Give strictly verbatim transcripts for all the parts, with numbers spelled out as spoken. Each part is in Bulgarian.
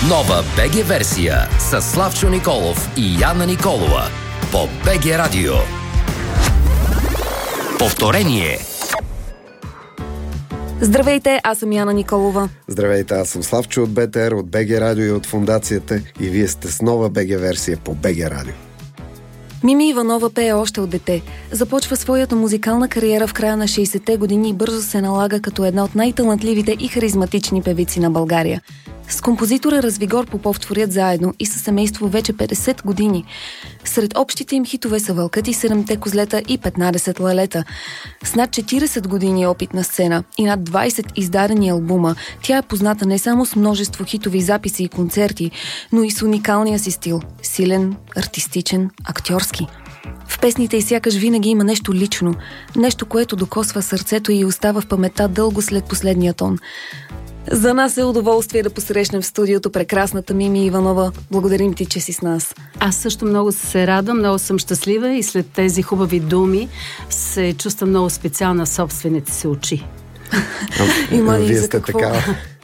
Нова БГ версия с Славчо Николов и Яна Николова по БГ Радио. Повторение. Здравейте, аз съм Яна Николова. Здравейте, аз съм Славчо от БТР, от БГ Радио и от Фондацията, и вие сте с нова БГ версия по БГ Радио. Мими Иванова пее още от дете. Започва своята музикална кариера в края на шейсетте години и бързо се налага като една от най-талантливите и харизматични певици на България. С композитора Развигор Попов творят заедно и със семейство вече петдесет години. Сред общите им хитове са Вълкът и седемте козлета и петнадесет лалета. С над четиридесет години опит на сцена и над двадесет издадени албума, тя е позната не само с множество хитови записи и концерти, но и с уникалния си стил – силен, артистичен, актьорски. В песните й сякаш винаги има нещо лично, нещо, което докосва сърцето и остава в паметта дълго след последния тон. За нас е удоволствие да посрещнем в студиото прекрасната Мими Иванова. Благодарим ти, че си с нас. Аз също много се радвам, много съм щастлива и след тези хубави думи се чувствам много специална в собствените си очи. Има Вие за сте какво? така.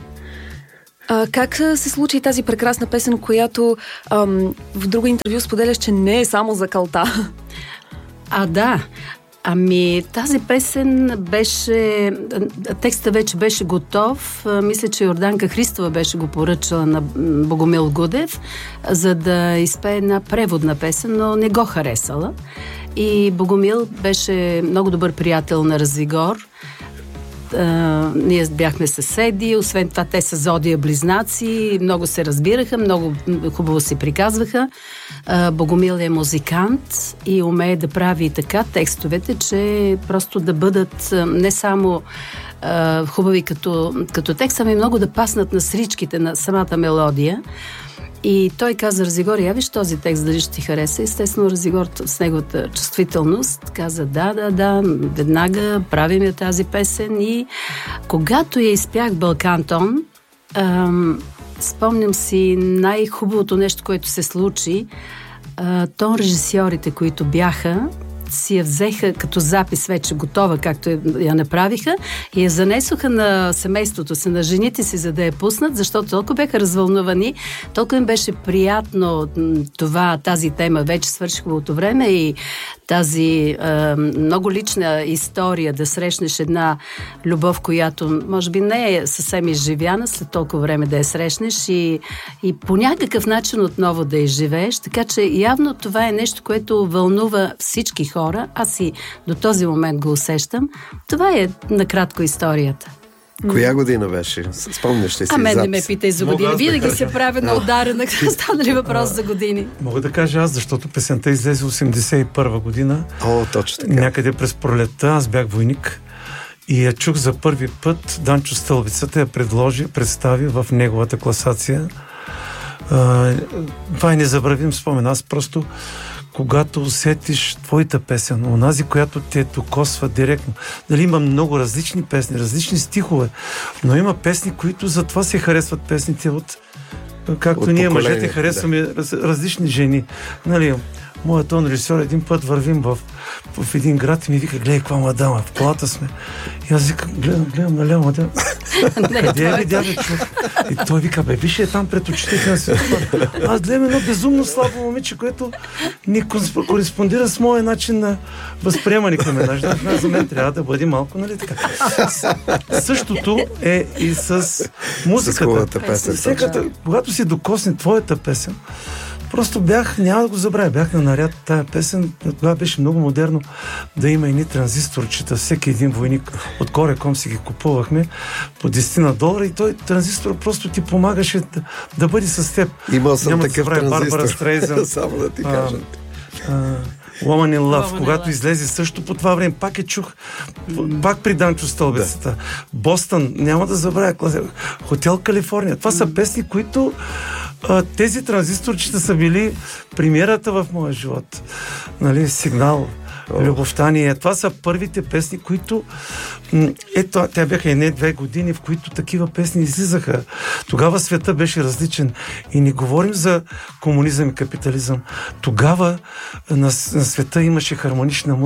А, как се случи тази прекрасна песен, която ам, в друго интервю споделяш, че не е само за калта? А, да. Ами, тази песен беше... Текстът вече беше готов. Мисля, че Йорданка Христова беше го поръчала на Богомил Гудев, за да изпее една преводна песен, но не го харесала. И Богомил беше много добър приятел на Развигор. Uh, ние бяхме съседи, освен това те са зодия близнаци, много се разбираха, много хубаво си приказваха. Uh, Богомил е музикант и умее да прави така текстовете, че просто да бъдат uh, не само uh, хубави като, като текст, ами много да паснат на сричките, на самата мелодия. И той каза: Развигор, я виж този текст, дали ще ти хареса. Естествено, Развигор с неговата чувствителност каза: да, да, да, веднага правим я тази песен. И когато я изпях Балкантон, ам, спомням си най-хубавото нещо, което се случи. А, тон режисьорите, които бяха, си я взеха като запис вече готова, както я направиха, и я занесоха на семейството си, на жените си, за да я пуснат, защото толкова бяха развълнувани, толкова им беше приятно това, тази тема вече свърши хубавото време и тази е, много лична история, да срещнеш една любов, която може би не е съвсем изживяна, след толкова време да я срещнеш и, и по някакъв начин отново да изживееш, така че явно това е нещо, което вълнува всички хора. Аз и до този момент го усещам. Това е накратко историята. Коя година беше? Спомняш ли си? А мен не запис? ме питай за години. Винаги се правя на ударена, стана ли въпрос за години. Мога да кажа аз, защото песента излезе осемдесет и първа година. О, точно така. Някъде през пролетта, аз бях войник и я чух за първи път. Данчо Стълбицата я предложи, представи в неговата класация. А, това е незабравим спомен. Аз просто, когато усетиш твоята песен, онази, която те докосва директно. Дали има много различни песни, различни стихове, но има песни, които затова се харесват песните от, както от ние поколение, мъжете харесваме да. раз, различни жени. Нали, моят тон режисьор един път вървим в, в един град и ми вика: гледай, каква мадама, в колата сме. И аз викам: гледам, гледам, наляво, мадама. Къде е видя, бе, човек? И той вика: бе, виж е там пред очите на света. Аз гледам едно безумно слабо момиче, което не кореспондира с моя начин на възприемане към една жена. За мен трябва да бъде малко, нали така. Същото е и с музиката. С хубавата песен. Всеката, когато си докосне твоята песен, просто бях, няма да го забравя, бях на наряд тая песен. Тогава беше много модерно да има едни транзисторчета. Всеки един войник от Кореком си ги купувахме по десет долара и той транзистор просто ти помагаше да, да бъде с теб. Имал съм няма такъв да транзистор. Стрейзън, Само да ти кажа. а, Woman in Love, Woman когато in излезе също по това време, пак е чух, пак при Данчо Стълбицата. Да. Бостън, няма да забравя, Хотел Калифорния. Това са песни, които а, тези транзисторчета са били премиерата в моя живот. Нали, Сигнал, Любовта ни е. Това са първите песни, които ето, те бяха и не две години, в които такива песни излизаха. Тогава света беше различен. И не говорим за комунизъм и капитализъм. Тогава на, на света имаше хармонична музика.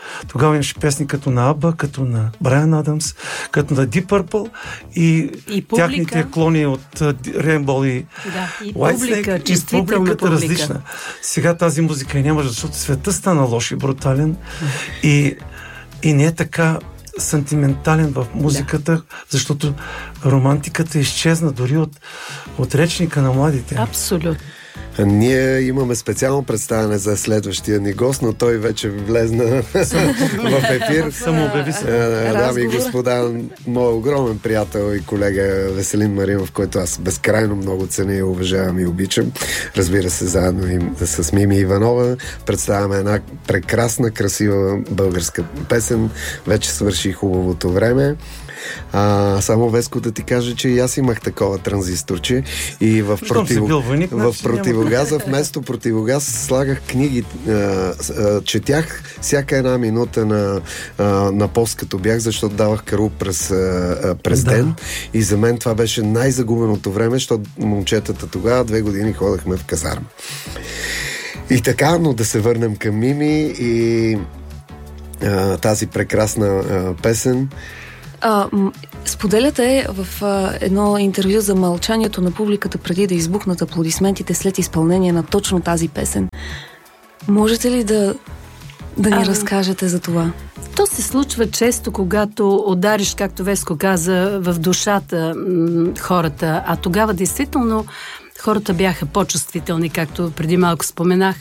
Тогава имаше песни като на Аба, като на Брайан Адамс, като на Deep Purple и, и тяхните клони от Rainbow и да, и White публика, Snake, и чувствителна публиката публика. различна. Сега тази музика и няма, защото света стана лош и брутален и, и не е така сантиментален в музиката, да. Защото романтиката изчезна дори от, от речника на младите. Абсолютно. Ние имаме специално представяне за следващия ни гост, но той вече влезна в ефир. Самообяви се. Дами и господа, моят огромен приятел и колега Веселин Маринов, който аз безкрайно много ценя и уважавам и обичам. Разбира се, заедно и с Мими Иванова представяме една прекрасна, красива българска песен. Вече свърши хубавото време. А, само Веско да ти кажа, че и аз имах такова транзисторче и в, против... войник, в противогаза, вместо противогаз слагах книги, а, а, четях всяка една минута на, а, на пост, като бях, защото давах кару през, а, през да. ден и за мен това беше най-загубеното време, защото момчетата тогава две години ходахме в казарма. И така, но да се върнем към Мими и а, тази прекрасна а, песен. А, споделяте в а, едно интервю за мълчанието на публиката преди да избухнат аплодисментите след изпълнение на точно тази песен. Можете ли да, да ни а, разкажете за това? То се случва често, когато удариш, както Веско каза, в душата м- хората, а тогава действително хората бяха по-чувствителни, както преди малко споменах.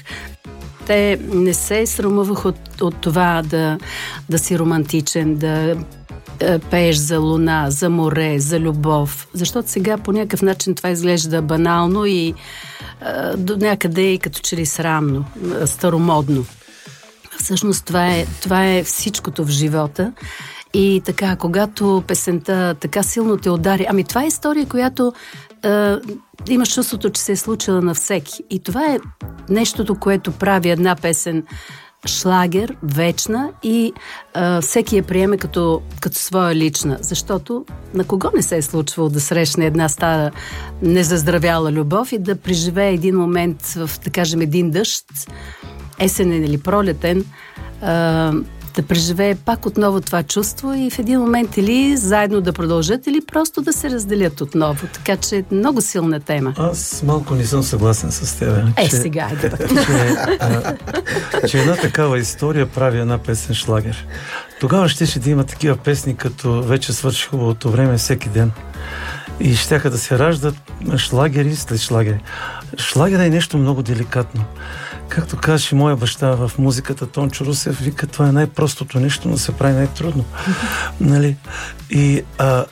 Те не се срамуваха от, от това да, да си романтичен, да пееш за луна, за море, за любов. Защото сега по някакъв начин това изглежда банално и а, до някъде и като че ли срамно, старомодно. Всъщност това е, това е всичкото в живота. И така, когато песента така силно те удари... Ами това е история, която а, имаш чувството, че се е случила на всеки. И това е нещото, което прави една песен шлагер, вечна и а, всеки я приеме като, като своя лична. Защото на кого не се е случвало да срещне една стара незаздравяла любов и да преживее един момент в, да кажем, един дъжд, есенен или пролетен, а, да преживее пак отново това чувство и в един момент или заедно да продължат, или просто да се разделят отново. Така че е много силна тема. Аз малко не съм съгласен с теб. Е, че, сега е да. Че, а, че една такава история прави една песен шлагер. Тогава щеше да има такива песни, като вече свърши хубавото време всеки ден. И щяха да се раждат шлагери след шлагери. Шлагера е нещо много деликатно. Както казваше моя баща в музиката, Тончо Русев, вика, това е най-простото нещо, но се прави най-трудно. Нали? И а,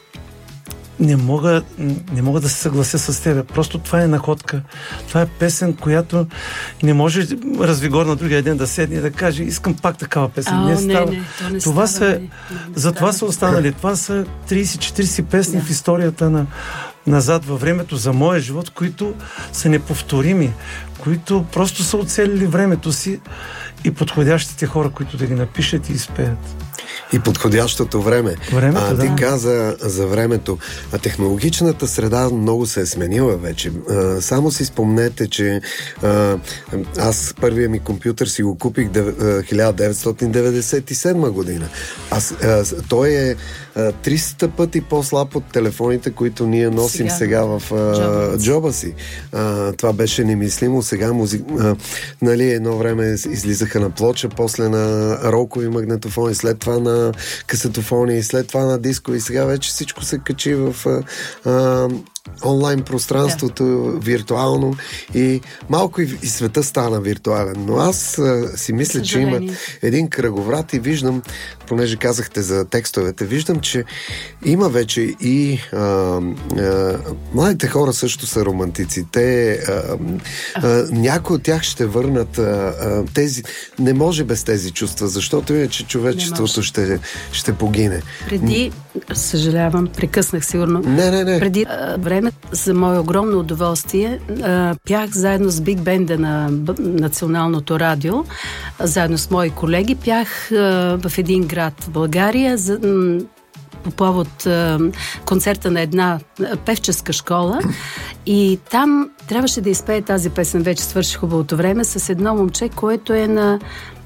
не мога, не мога да се съглася с тебе. Просто това е находка. Това е песен, която не може развигор на другия ден да седне и да каже, искам пак такава песен. А, не, не, става. не, то не това става, са, не, не, за това са останали. Това са трийсет-четирийсет песни да. В историята на назад във времето за моя живот, които са неповторими, които просто са оцелили времето си и подходящите хора, които да ги напишат и изпеят. И подходящото време. Времето, а, ти да. каза за времето. А технологичната среда много се е сменила вече. А, само си спомнете, че а, аз първия ми компютър си го купих в хиляда деветстотин деветдесет и седма година. Аз, а, той е а, триста пъти по-слаб от телефоните, които ние носим сега, сега в а, джоба си. А, това беше немислимо. Сега музик... А, нали, едно време излизаха на плоча, после на ролкови магнетофони, след това на касетофони и след това на диско и сега вече всичко се качи в а, а, онлайн пространството, yeah. виртуално и малко и, и света стана виртуален. Но аз а, си мисля, че има един кръговрат и виждам, понеже казахте за текстовете, виждам, че има вече и а, а, младите хора също са романтици. Те а, а, някои от тях ще върнат а, а, тези, не може без тези чувства, защото иначе човечеството ще, ще погине. Преди, съжалявам, прекъснах сигурно. Не, не, не. Преди а, време, за мое огромно удоволствие, а, пях заедно с Биг Бенда на Националното радио, а, заедно с мои колеги, пях а, в един град в България за, м, по повод а, концерта на една певческа школа и там трябваше да изпее тази песен, вече свърши хубавото време, с едно момче, което е на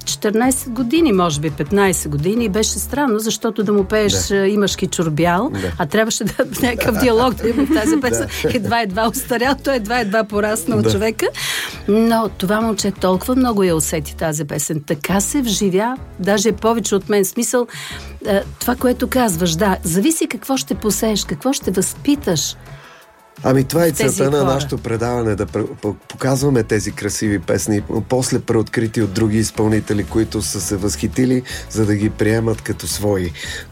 четиринайсет години, може би петнайсет години. Беше странно, защото да му пееш да. Имаш ки чорбял, да. А трябваше да някакъв диалог да има в тази песен. Да. Едва-едва устарял, той едва-едва пораснал да. Човека. Но това момче толкова много я усети тази песен. Така се вживя, даже повече от мен. Смисъл, това, което казваш, да, зависи какво ще посееш, какво ще възпиташ. Ами това е целта на нашето предаване, да показваме тези красиви песни, после преоткрити от други изпълнители, които са се възхитили, за да ги приемат като свои.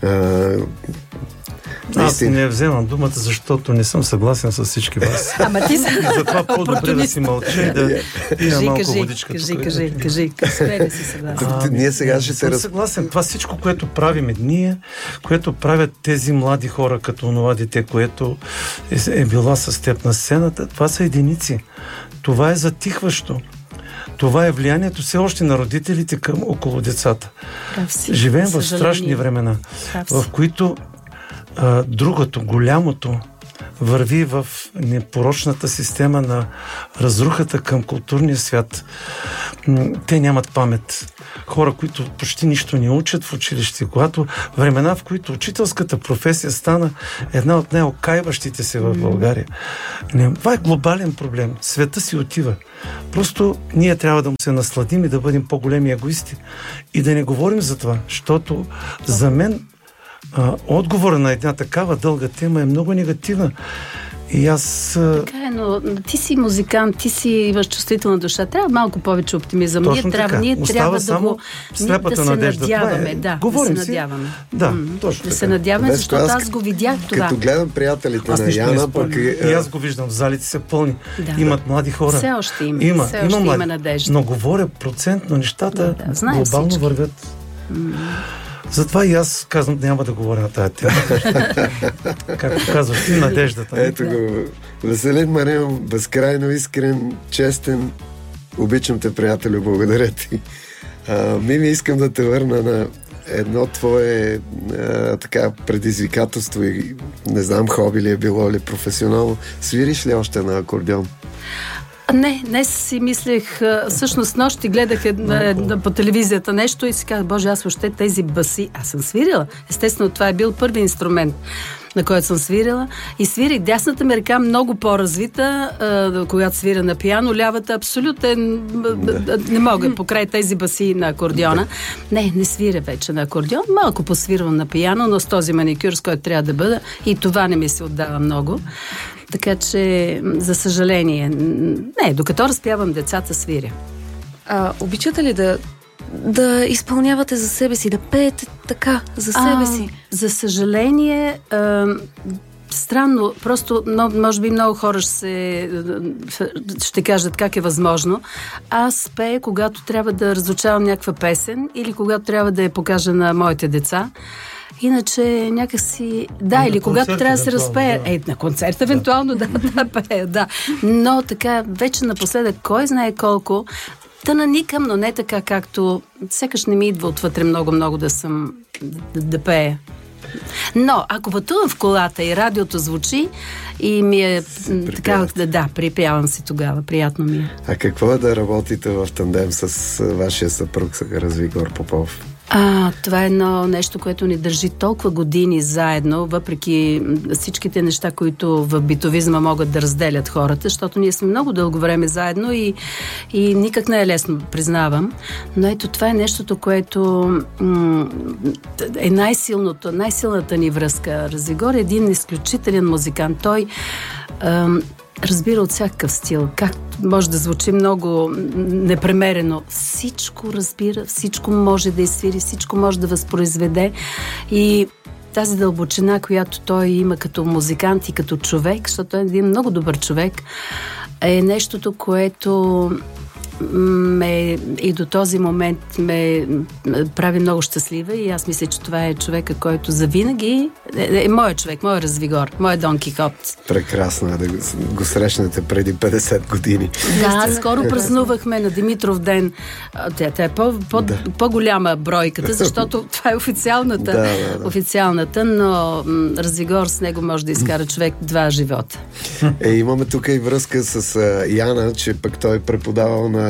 Аз не вземам думата, защото не съм съгласен с всички вас. Ама ти си... Затова по-добре да си мълча и да пия малко водичка. Кажи, кажи, кажи, кажи, си съгласен. Ние сега ще се раз... съгласен. Това всичко, което правим ние, което правят тези млади хора, като онова дете, което е, е била с теб на сцената, това са единици. Това е затихващо. Това е влиянието все още на родителите към около децата. Да, живеем в страшни времена, да, в които а, другото, голямото, върви в непорочната система на разрухата към културния свят. Те нямат памет. Хора, които почти нищо не учат в училище, когато времена, в които учителската професия стана една от най-окайващите се в България. Това е глобален проблем. Света си отива. Просто ние трябва да му се насладим и да бъдем по-големи егоисти. И да не говорим за това, защото за мен А, отговора на една такава дълга тема е много негативна. И аз... Така е, но ти си музикант, ти си имаш чувствителна душа. Трябва малко повече оптимизъм. Точно ние трябва, така. ние трябва да го... Ние да се надежда. надяваме. Е, да, говорим да се надяваме. Да, м-м, точно да така. се надяваме, Без защото аз, аз го видях това. Като гледам приятелите аз на Яна, пък... И аз го виждам, в залите са пълни. Да. Имат млади хора. Все още има. Има, Все има, още млади, има надежда. Но говоря процентно, нещата да, да. Знаем глобално всички. Вървят. М-м. Затова и аз казвам, няма да говоря на тази тема. Както казваш, ти надеждата. Ето го. Веселин Маринов, безкрайно искрен, честен. Обичам те, приятелю, благодаря ти. А, Мими, искам да те върна на едно твое а, така предизвикателство и не знам, хоби ли е било или професионално. Свириш ли още на акордеон? Не, днес си мислех, всъщност нощи гледах една, една, по телевизията нещо и си казах, боже, аз въобще тези баси, аз съм свирила. Естествено, това е бил първи инструмент, на който съм свирила. И свирих. Дясната ми ръка много по-развита, а, когато свира на пиано. Лявата абсолютен да. Не мога покрай тези баси на акордеона. Да. Не, не свиря вече на акордеон. Малко посвирвам на пиано, но с този маникюр, с който трябва да бъда. И това не ми се отдава много. Така че, за съжаление, не, докато разпявам децата, свиря. А обичате ли да да изпълнявате за себе си, да пеете така, за себе а, си? За съжаление, а, странно, просто може би много хора ще, се, ще кажат как е възможно. Аз пея, когато трябва да разучавам някаква песен или когато трябва да я покажа на моите деца. Иначе някакси... Да, на или когато трябва да се разпее... Да. Е, на концерт евентуално да, да, да пея, да. Но така, вече напоследък, кой знае колко, да наникам, но не така, както... Сякаш не ми идва отвътре много-много да съм... Да, да пея. Но, ако пътувам в колата и радиото звучи и ми е така, да, да, припявам си тогава, приятно ми е. А какво е да работите в тандем с вашия съпруг Развигор Попов? А, това е едно нещо, което ни държи толкова години заедно, въпреки всичките неща, които в битовизма могат да разделят хората, защото ние сме много дълго време заедно и, и никак не е лесно, признавам. Но ето това е нещото, което м- е най-силното, най-силната ни връзка. Развигор е един изключителен музикант. Той ам, разбира от всякакъв стил, как може да звучи много непремерено. Всичко разбира, всичко може да изсвири, всичко може да възпроизведе и тази дълбочина, която той има като музикант и като човек, защото е един много добър човек, е нещото, което ме и до този момент ме прави много щастлива и аз мисля, че това е човека, който завинаги е, е моят човек, моят Развигор, моят Дон Кихот. Прекрасно е да го, го срещнете преди петдесет години. Да, скоро празнувахме на Димитров ден. Тя, тя е по, по, да. по-голяма бройката, защото това е официалната, да, да, да. официалната, но м, Развигор с него може да изкара човек два живота. Е, имаме тук и връзка с а, Яна, че пък той преподавал на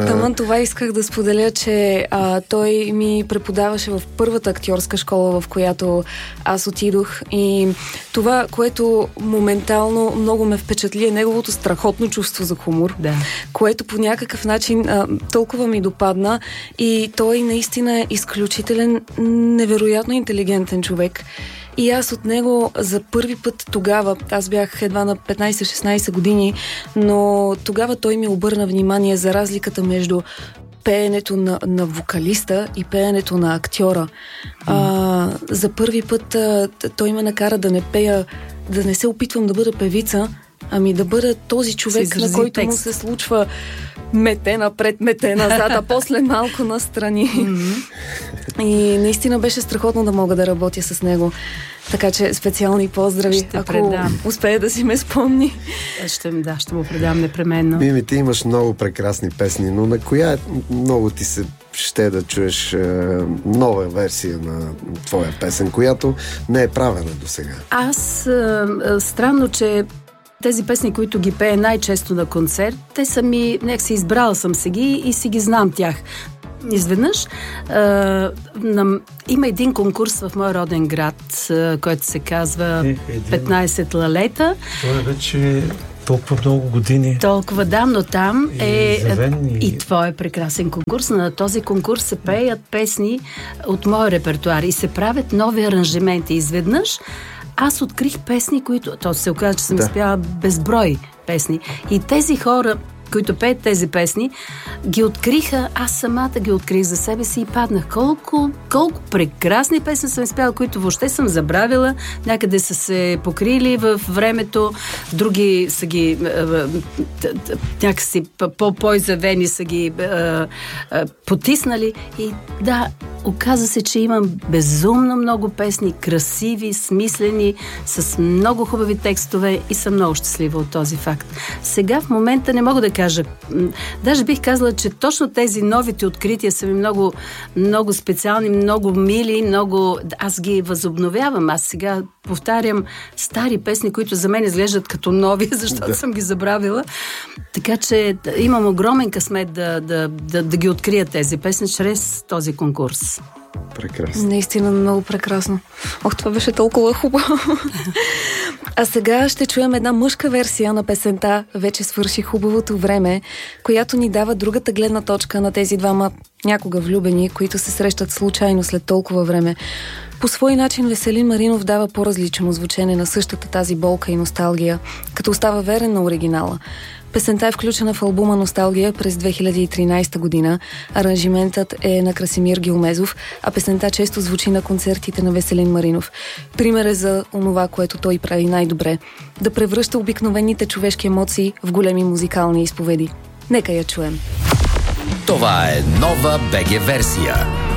Таман това исках да споделя, че а, той ми преподаваше в първата актьорска школа, в която аз отидох, и това, което моментално много ме впечатли, е неговото страхотно чувство за хумор, да. което по някакъв начин а, толкова ми допадна, и той наистина е изключителен, невероятно интелигентен човек. И аз от него за първи път тогава, аз бях едва на петнайсет-шестнайсет години, но тогава той ми обърна внимание за разликата между пеенето на, на вокалиста и пеенето на актьора. А, за първи път а, той ме накара да не пея, да не се опитвам да бъда певица, ами да бъда този човек, на който текст. Му се случва мете напред, мете назад, а после малко настрани. Mm-hmm. И наистина беше страхотно да мога да работя с него. Така че специални поздрави, ще ако предам. Успее да си ме спомни. Ще, да, ще му предам непременно. Мими, ти имаш много прекрасни песни, но на коя много ти се ще да чуеш е, нова версия на твоя песен, която не е правена до сега? Аз е, е, странно, че тези песни, които ги пее най-често на концерт, те са ми, нека си избрала съм се ги и си ги знам тях. Изведнъж а, на, има един конкурс в моя роден град, а, който се казва е, петнайсет лалета. Това е вече толкова много години. Толкова, да, но там и е завен, и... и това е прекрасен конкурс. На този конкурс се пеят песни от моя репертуар и се правят нови аранжименти. Изведнъж аз открих песни, които... То се оказа, че съм да. изпяла безброй песни. И тези хора, които пеят тези песни, ги откриха, аз самата ги открих за себе си и паднах. Колко, колко прекрасни песни съм изпяла, които въобще съм забравила. Някъде са се покрили в времето, други са ги някакси по-изявени са ги потиснали. И да, оказа се, че имам безумно много песни, красиви, смислени, с много хубави текстове и съм много щастлива от този факт. Сега в момента не мога да кажа. Даже бих казала, че точно тези новите открития са ми много, много специални, много мили, много... Аз ги възобновявам. Аз сега повтарям стари песни, които за мен изглеждат като нови, защото да. съм ги забравила. Така че имам огромен късмет да, да, да, да ги открия тези песни чрез този конкурс. Прекрасно. Наистина много прекрасно. Ох, това беше толкова хубаво. А сега ще чуем една мъжка версия на песента "Вече свърши хубавото време", която ни дава другата гледна точка на тези двама някога влюбени, които се срещат случайно след толкова време. По свой начин Веселин Маринов дава по-различно звучене на същата тази болка и носталгия, като остава верен на оригинала. Песента е включена в албума "Носталгия" през две хиляди и тринайсета година. Аранжиментът е на Красимир Гилмезов, а песента често звучи на концертите на Веселин Маринов. Пример е за онова, което той прави най-добре – да превръща обикновените човешки емоции в големи музикални изповеди. Нека я чуем. Това е нова БГ версия.